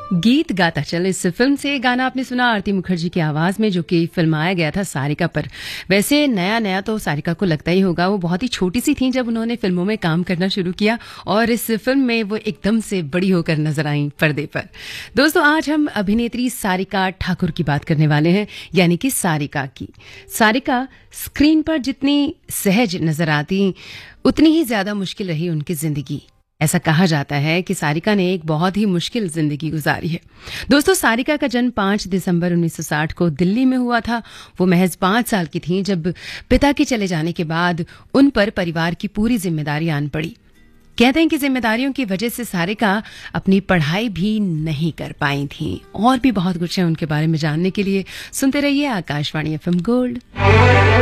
गीत गाता चल इस फिल्म से गाना आपने सुना आरती मुखर्जी की आवाज में, जो कि फिल्माया गया था सारिका पर। वैसे नया नया तो सारिका को लगता ही होगा, वो बहुत ही छोटी सी थी जब उन्होंने फिल्मों में काम करना शुरू किया और इस फिल्म में वो एकदम से बड़ी होकर नजर आई पर्दे पर। दोस्तों, आज हम अभिनेत्री सारिका ठाकुर की बात करने वाले हैं, यानी कि सारिका की। सारिका स्क्रीन पर जितनी सहज नजर आती, उतनी ही ज्यादा मुश्किल रही उनकी जिंदगी। ऐसा कहा जाता है कि सारिका ने एक बहुत ही मुश्किल जिंदगी गुजारी है। दोस्तों, सारिका का जन्म 5 दिसंबर 1960 को दिल्ली में हुआ था। वो महज 5 साल की थीं जब पिता के चले जाने के बाद उन पर परिवार की पूरी जिम्मेदारी आन पड़ी। कहते हैं कि जिम्मेदारियों की वजह से सारिका अपनी पढ़ाई भी नहीं कर पाई थीं। और भी बहुत कुछ है उनके बारे में जानने के लिए सुनते रहिए आकाशवाणी FM गोल्ड।